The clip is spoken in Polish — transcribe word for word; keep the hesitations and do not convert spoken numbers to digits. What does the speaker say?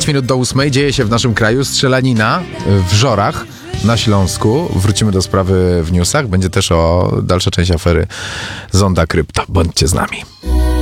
Pięć minut do ósmej dzieje się w naszym kraju strzelanina w Żorach na Śląsku. Wrócimy do sprawy w newsach. Będzie też o dalsza część afery Zonda Krypto. Bądźcie z nami.